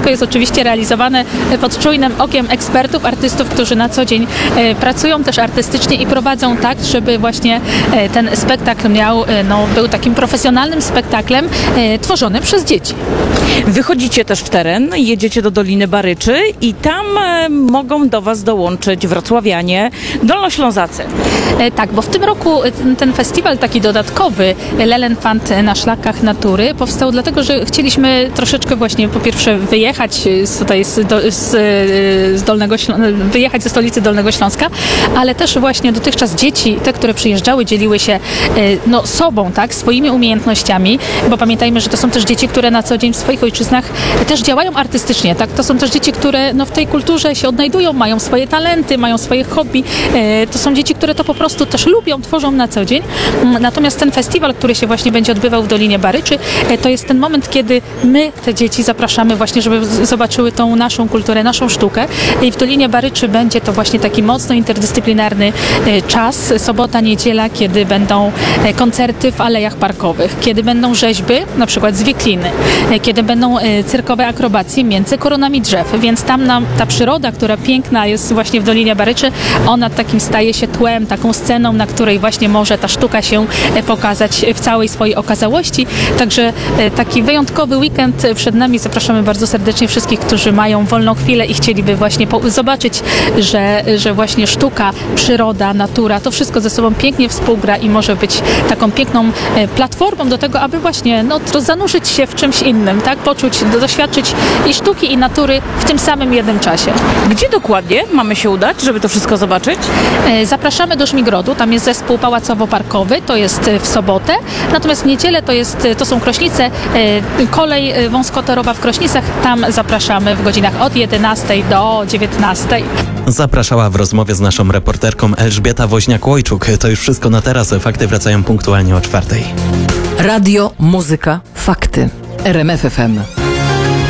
wszystko jest oczywiście realizowane pod czujnym okiem ekspertów, artystów, którzy na co dzień pracują też artystycznie i prowadzą tak, żeby właśnie ten spektakl był takim profesjonalnym spektaklem tworzonym przez dzieci. Wychodzicie też w teren, jedziecie do Doliny Baryczy i tam mogą do Was dołączyć wrocławianie, dolnoślązacy. Tak, bo w tym roku ten festiwal taki dodatkowy Lelenfant na szlakach natury powstał dlatego, że chcieliśmy troszeczkę właśnie po pierwsze wyjechać wyjechać ze stolicy Dolnego Śląska, ale też właśnie dotychczas dzieci, te, które przyjeżdżały, dzieliły się sobą, tak, swoimi umiejętnościami, bo pamiętajmy, że to są też dzieci, które na co dzień w swoich ojczyznach też działają artystycznie, tak, to są też dzieci, które w tej kulturze się odnajdują, mają swoje talenty, mają swoje hobby, to są dzieci, które to po prostu też lubią, tworzą na co dzień. Natomiast ten festiwal, który się właśnie będzie odbywał w Dolinie Baryczy, to jest ten moment, kiedy my te dzieci zapraszamy właśnie, żeby zobaczyły tą naszą kulturę, naszą sztukę. I w Dolinie Baryczy będzie to właśnie taki mocno interdyscyplinarny czas, sobota, niedziela, kiedy będą koncerty w alejach parkowych, kiedy będą rzeźby, na przykład z wikliny, kiedy będą cyrkowe akrobacje między koronami drzew, więc tam ta przyroda, która piękna jest właśnie w Dolinie Baryczy, ona takim staje się tłem, taką sceną, na której właśnie może ta sztuka się pokazać w całej swojej okazałości. Także taki wyjątkowy weekend przed nami. Zapraszamy bardzo serdecznie wszystkich, którzy mają wolną chwilę i chcieliby właśnie zobaczyć, że właśnie sztuka, przyroda, natura, to wszystko ze sobą pięknie współgra i może być taką piękną platformą do tego, aby właśnie zanurzyć się w czymś innym, tak? Poczuć, doświadczyć i sztuki, i natury w tym samym jednym czasie. Gdzie dokładnie mamy się udać, żeby to wszystko zobaczyć? Zapraszamy do Żmigrodu, tam jest zespół pałacowo-parkowy, to jest w sobotę, natomiast w niedzielę to są Krośnice, kolej wąskotorowa w Krośnicach, tam zapraszamy w godzinach od 11 do 19. Zapraszała w rozmowie z naszą reporterką Elżbieta Woźniak-Łojczuk. To już wszystko na teraz. Fakty wracają punktualnie o 4:00. Radio, muzyka, fakty. RMF FM.